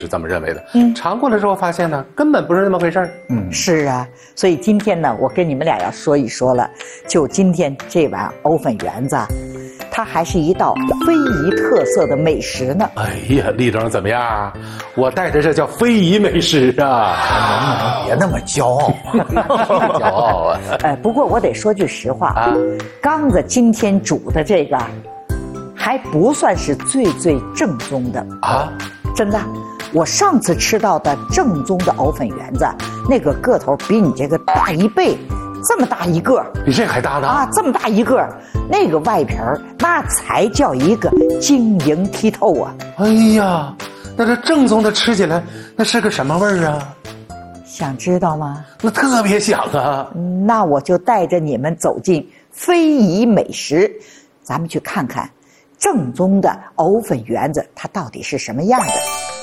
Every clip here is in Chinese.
是这么认为的。尝过了之后发现呢，根本不是那么回事儿。 是啊，所以今天呢，我跟你们俩要说一说了。就今天这碗藕粉圆子，它还是一道非遗特色的美食呢。 哎呀，立正怎么样？我带着这叫非遗美食啊！ 能不能别那么骄傲？ 骄傲啊！ 不过我得说句实话啊，刚子今天煮的这个，还不算是最正宗的啊，真的。我上次吃到的正宗的藕粉圆子，那个个头比你这个大1倍，这么大一个， 比这还大呢啊！这么大一个，那个外皮儿那才叫一个晶莹剔透啊！ 哎呀，那这正宗的吃起来那是个什么味儿啊？ 想知道吗？ 那特别想啊！ 那我就带着你们走进非遗美食，咱们去看看正宗的藕粉圆子它到底是什么样的。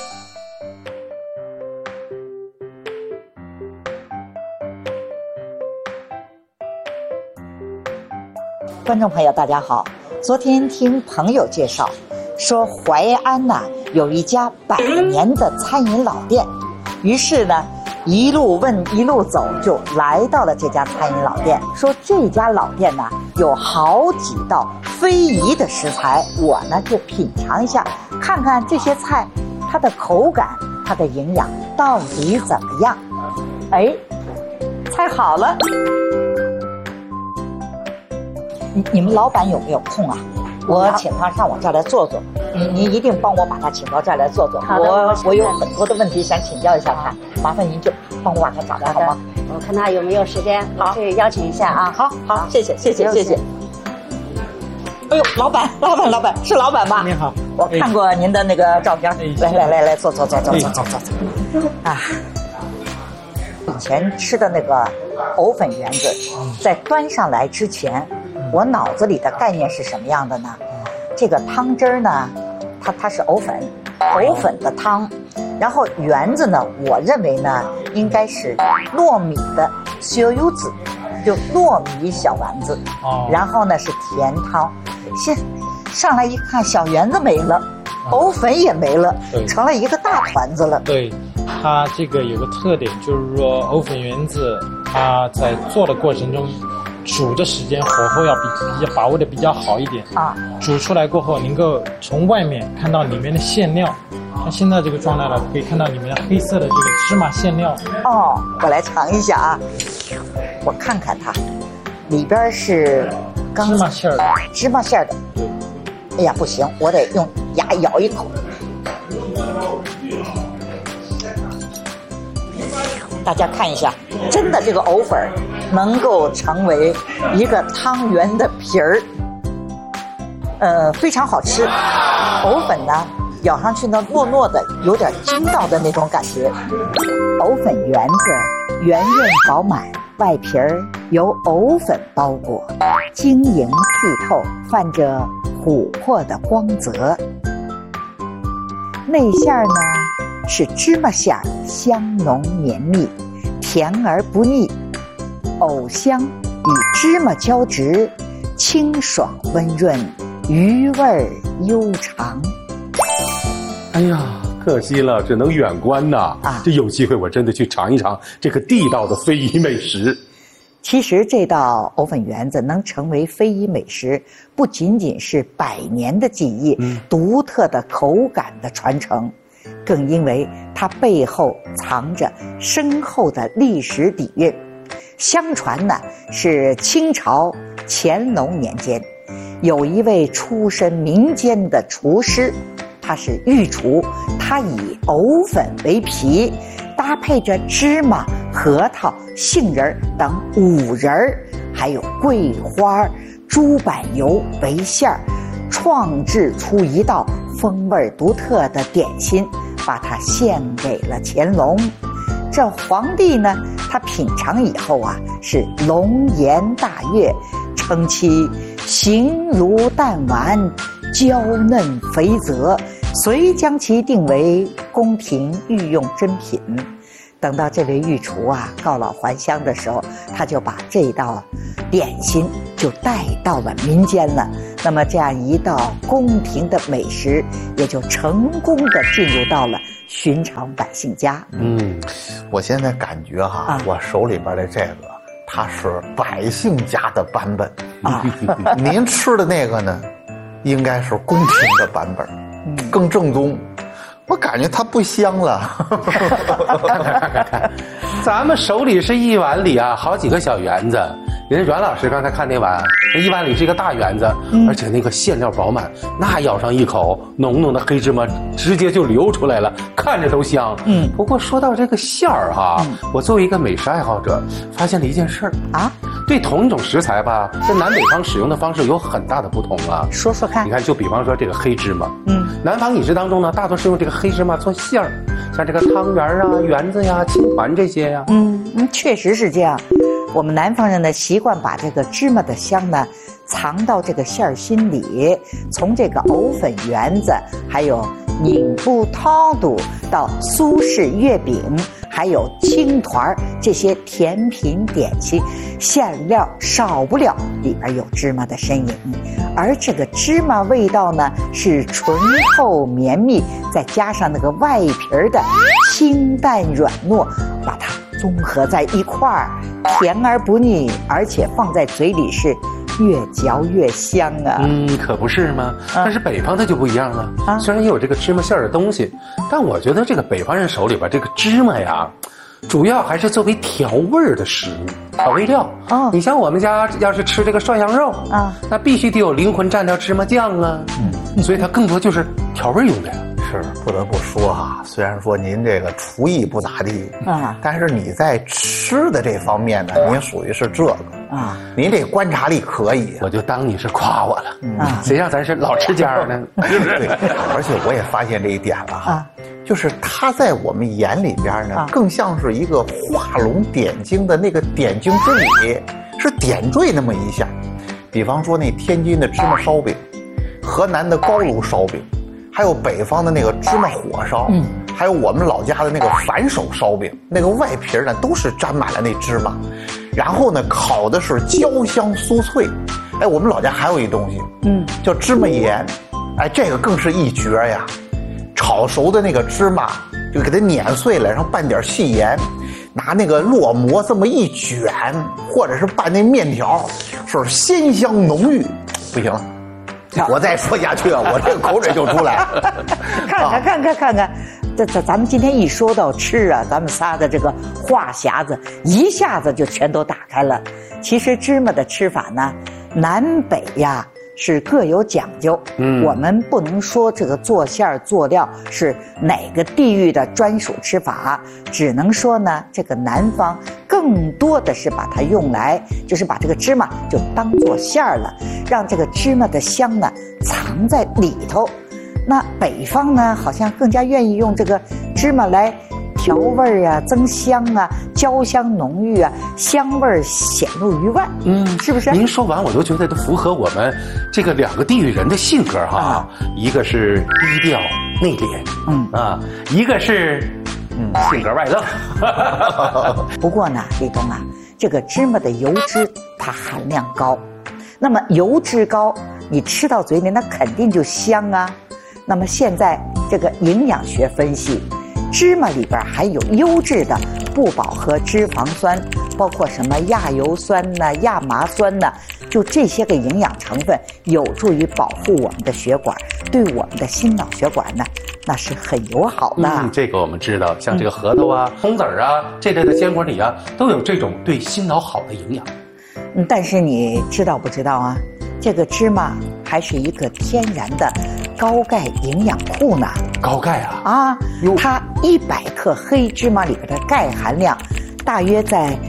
观众朋友大家好，昨天听朋友介绍说淮安呐有一家100年的餐饮老店，于是呢一路问一路走，就来到了这家餐饮老店。说这家老店呢有好几道非遗的食材，我呢就品尝一下，看看这些菜它的口感它的营养到底怎么样。哎，菜好了，你们老板有没有空啊？我请他上我这儿来坐坐，你一定帮我把他请到这儿来坐坐。我有很多的问题想请教一下他，麻烦您就帮我把他找来好吗？ 我看他有没有时间，我去邀请一下啊。 好，谢谢。哎呦，老板，是老板吧？ 您好， 我看过您的那个照片。来，坐。啊，以前吃的那个藕粉圆子，在端上来之前，我脑子里的概念是什么样的呢？这个汤汁儿呢，它是藕粉的汤，然后圆子呢，我认为呢应该是糯米的小柚子，就糯米小丸子，然后呢是甜汤。先上来一看，小圆子没了，藕粉也没了，成了一个大团子了。 对，它这个有个特点，就是说藕粉圆子它在做的过程中，煮的时间火候要比较把握的比较好一点啊。煮出来过后，能够从外面看到里面的馅料，像现在这个状态了，可以看到里面黑色的这个芝麻馅料。 哦，我来尝一下啊，我看看它，里边是芝麻馅的。 芝麻馅的。哎呀，不行，我得用牙咬一口。大家看一下，真的这个藕粉能够成为一个汤圆的皮儿，非常好吃。藕粉呢，咬上去呢糯糯的，有点筋道的那种感觉。藕粉圆子圆润饱满，外皮儿由藕粉包裹，晶莹剔透，泛着琥珀的光泽。内馅呢是芝麻馅，香浓绵密，甜而不腻，藕香与芝麻交织，清爽温润，余味悠长。 哎呀，可惜了，只能远观呐！这有机会我真的去尝一尝这个地道的非遗美食。 其实这道藕粉圆子能成为非遗美食，不仅仅是100年的技艺，独特的口感的传承，更因为它背后藏着深厚的历史底蕴。相传呢，是清朝乾隆年间，有一位出身民间的厨师，他是御厨，他以藕粉为皮，搭配着芝麻、核桃、杏仁等五仁，还有桂花、猪板油为馅儿，创制出一道风味独特的点心，把它献给了乾隆。这皇帝呢，他品尝以后啊，是龙颜大悦，称其形如弹丸，娇嫩肥泽，遂将其定为宫廷御用珍品。等到这位御厨啊告老还乡的时候，他就把这道点心就带到了民间了。那么这样一道宫廷的美食，也就成功的进入到了寻常百姓家。 我现在感觉哈，我手里边的这个，它是百姓家的版本啊。您吃的那个呢，应该是宫廷的版本，更正宗。我感觉它不香了。 看，咱们手里是一碗里啊，好几个小圆子。人家阮老师刚才看那碗，那一碗里是一个大圆子，而且那个馅料饱满，那咬上一口，浓浓的黑芝麻直接就流出来了，看着都香。不过说到这个馅儿哈，我作为一个美食爱好者，发现了一件事儿啊，对同一种食材吧，这南北方使用的方式有很大的不同啊。 说说看。 你看，就比方说这个黑芝麻，南方饮食当中呢，大多是用这个黑芝麻做馅儿，像这个汤圆啊、圆子呀、青团这些呀。 确实是这样。我们南方人呢，习惯把这个芝麻的香呢藏到这个馅儿心里，从这个藕粉圆子，还有宁布汤肚到苏式月饼，还有青团这些甜品点心，馅料少不了里边有芝麻的身影，而这个芝麻味道呢是醇厚绵密，再加上那个外皮的清淡软糯，把它综合在一块儿，甜而不腻，而且放在嘴里是越嚼越香啊。 可不是吗？但是北方它就不一样了。虽然也有这个芝麻馅儿的东西，但我觉得这个北方人手里边这个芝麻呀，主要还是作为调味儿的食物，调味料。你像我们家要是吃这个涮羊肉啊，那必须得有灵魂蘸料芝麻酱啊。所以它更多就是调味用的呀。 是，不得不说哈，虽然说您这个厨艺不咋地但是你在吃的这方面呢，您属于是这个您这观察力可以。 我就当你是夸我了谁让咱是老吃家呢？ 对，而且我也发现这一点了哈，就是它在我们眼里边呢，更像是一个画龙点睛的那个点睛之笔，是点缀那么一下。比方说那天津的芝麻烧饼，河南的高炉烧饼，还有北方的那个芝麻火烧，还有我们老家的那个反手烧饼，那个外皮呢都是沾满了那芝麻，然后呢烤的是焦香酥脆。我们老家还有一东西，叫芝麻盐，这个更是一绝呀。炒熟的那个芝麻就给它碾碎了，然后拌点细盐，拿那个烙馍这么一卷，或者是拌那面条，是鲜香浓郁。不行了，我再说下去我这个口水就出来了。 看看，咱们今天一说到吃啊，咱们仨的这个话匣子一下子就全都打开了。其实芝麻的吃法呢，南北呀是各有讲究。我们不能说这个做馅儿做料是哪个地域的专属吃法，只能说呢，这个南方更多的是把它用来，就是把这个芝麻就当做馅儿了，让这个芝麻的香呢藏在里头。那北方呢，好像更加愿意用这个芝麻来调味啊，增香啊，焦香浓郁啊，香味显露于外。是不是？ 您说完我都觉得都符合我们这个两个地域人的性格哈。一个是低调内敛，一个是性格外露。 不过呢，立冬啊，这个芝麻的油脂它含量高，那么油脂高，你吃到嘴里那肯定就香啊。那么现在这个营养学分析，芝麻里边含有优质的不饱和脂肪酸，包括什么亚油酸呢、亚麻酸呢，就这些个营养成分有助于保护我们的血管，对我们的心脑血管呢，那是很友好的。 这个我们知道，像这个核桃啊、红籽啊这类的坚果里啊，都有这种对心脑好的营养。 但是你知道不知道啊？这个芝麻还是一个天然的高钙营养库呢。 高钙啊！ 它100克黑芝麻里边的钙含量大约在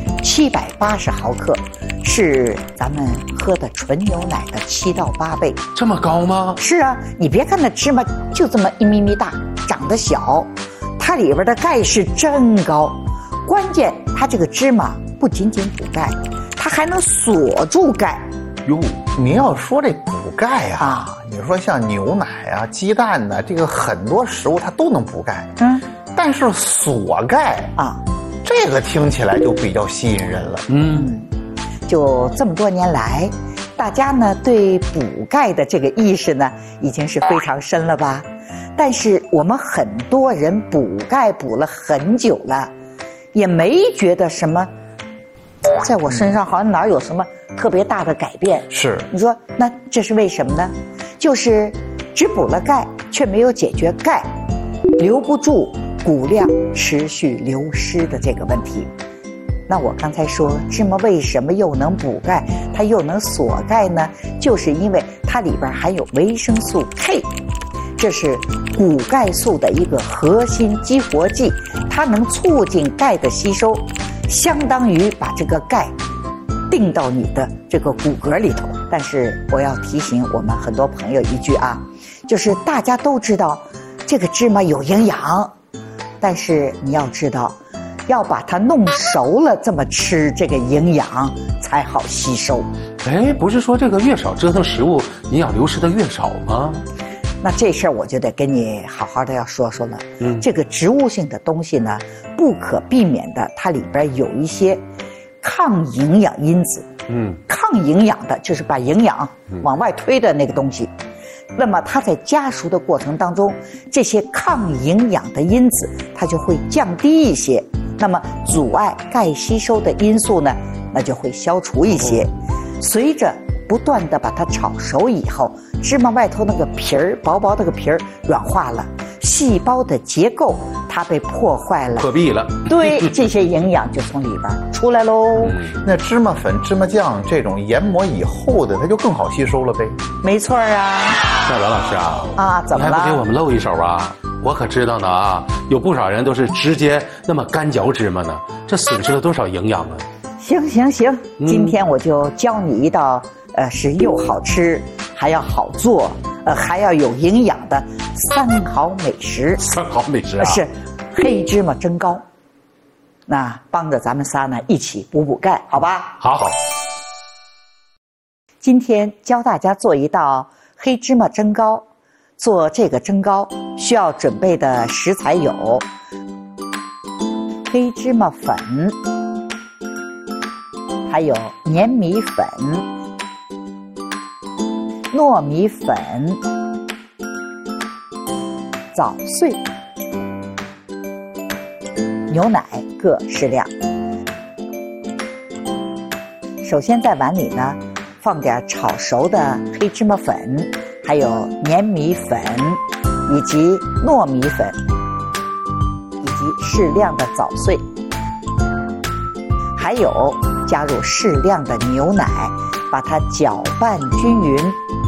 780毫克，是咱们喝的纯牛奶的7到8倍。 这么高吗？ 是啊，你别看那芝麻就这么1咪咪大，长得小，它里边的钙是真高。关键它这个芝麻不仅仅补钙，它还能锁住钙。 您要说这补钙啊，你说像牛奶啊、鸡蛋呢，这个很多食物它都能补钙。但是锁钙这个听起来就比较吸引人了。 就这么多年来，大家呢对补钙的这个意识呢已经是非常深了吧？ 但是我们很多人补钙补了很久了，也没觉得什么，在我身上好像哪有什么特别大的改变。 是， 你说那这是为什么呢？就是只补了钙，却没有解决钙留不住骨量持续流失的这个问题。那我刚才说芝麻为什么又能补钙，它又能锁钙呢？就是因为它里边含有维生素 K， 这是骨钙素的一个核心激活剂，它能促进钙的吸收，相当于把这个钙定到你的这个骨骼里头。但是我要提醒我们很多朋友一句啊，就是大家都知道这个芝麻有营养，但是你要知道要把它弄熟了这么吃，这个营养才好吸收。 哎，不是说这个越少折腾食物，营养流失的越少吗？ 那这事儿我就得跟你好好的要说说了。这个植物性的东西呢，不可避免的，它里边有一些抗营养因子。抗营养的就是把营养往外推的那个东西。那么它在加熟的过程当中，这些抗营养的因子它就会降低一些，那么阻碍钙吸收的因素呢，那就会消除一些。随着不断的把它炒熟以后，芝麻外头那个皮儿，薄薄的个皮儿软化了，细胞的结构它被破坏了， 破壁了， 对，这些营养就从里边出来喽。 那芝麻粉、芝麻酱这种研磨以后的，它就更好吸收了呗？ 没错啊。 那阮老师啊， 怎么了？ 你还不给我们露一手啊？我可知道呢啊，有不少人都是直接那么干嚼芝麻呢，这损失了多少营养啊？ 行，今天我就教你一道是又好吃还要好做还要有营养的3好美食。 3好美食啊， 是黑芝麻蒸糕。那帮着咱们仨呢一起补钙，好吧？ 好。 今天教大家做一道黑芝麻蒸糕。做这个蒸糕需要准备的食材有黑芝麻粉，还有粘米粉、糯米粉、枣碎、牛奶各适量。首先在碗里呢放点炒熟的黑芝麻粉，还有粘米粉以及糯米粉，以及适量的枣碎，还有加入适量的牛奶，把它搅拌均匀，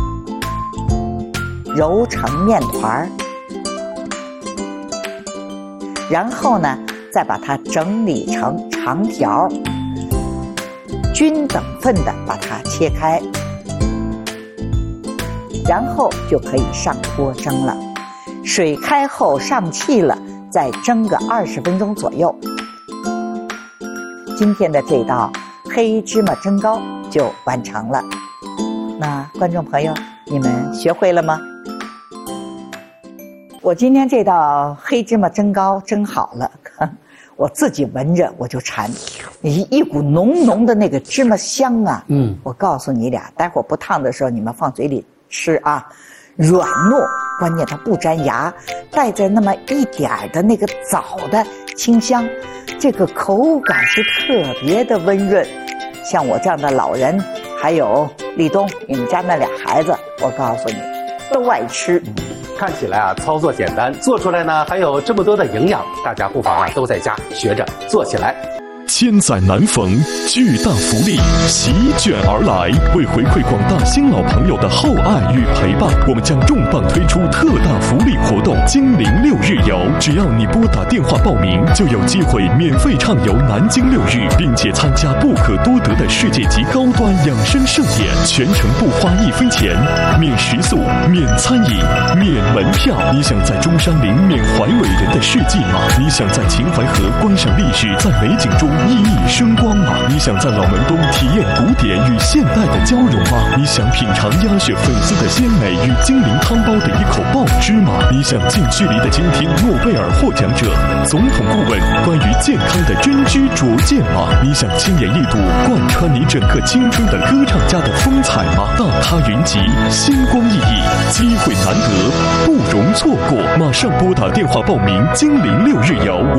揉成面团，然后呢再把它整理成长条，均等份的把它切开，然后就可以上锅蒸了。水开后上气了，再蒸个20分钟左右。今天的这道黑芝麻蒸糕就完成了。那观众朋友，你们学会了吗？我今天这道黑芝麻蒸糕蒸好了，我自己闻着我就馋，一股浓浓的那个芝麻香啊！我告诉你俩，待会儿不烫的时候你们放嘴里吃啊，软糯，关键它不粘牙，带着那么一点的那个枣的清香，这个口感是特别的温润。像我这样的老人，还有立冬，你们家那俩孩子，我告诉你，都爱吃。 看起来啊，操作简单，做出来呢还有这么多的营养，大家不妨啊都在家学着做起来。 千载难逢，巨大福利席卷而来。为回馈广大新老朋友的厚爱与陪伴，我们将重磅推出特大福利活动——精灵6日游。只要你拨打电话报名，就有机会免费畅游南京6日，并且参加不可多得的世界级高端养生盛典，全程不花1分钱，免食宿，免餐饮，免门票。你想在中山陵缅怀伟人的事迹吗？你想在秦淮河观赏历史，在美景中熠熠生光吗？你想在老门东体验古典与现代的交融吗？你想品尝鸭血粉丝的鲜美与精灵汤包的一口爆汁吗？你想近距离的倾听诺贝尔获奖者、总统顾问关于健康的真知灼见吗？你想亲眼一睹贯穿你整个青春的歌唱家的风采吗？大咖云集，星光熠熠，机会难得，不容错过！马上拨打电话报名，金陵6日游。